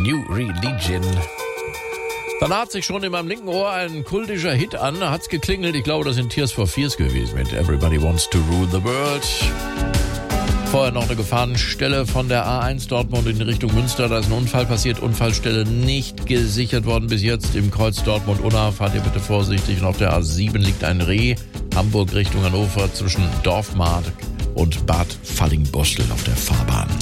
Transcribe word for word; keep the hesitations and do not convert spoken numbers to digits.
New Religion. Dann hat sich schon in meinem linken Ohr ein kultischer Hit an, da hat's geklingelt. Ich glaube, das sind Tears for Fears gewesen mit Everybody Wants to Rule the World. Vorher noch eine Gefahrenstelle von der A eins Dortmund in Richtung Münster. Da ist ein Unfall passiert, Unfallstelle nicht gesichert worden bis jetzt. Im Kreuz Dortmund-Unna fahrt ihr bitte vorsichtig. Und auf der A sieben liegt ein Reh, Hamburg Richtung Hannover zwischen Dorfmark und Bad Fallingbostel auf der Fahrbahn.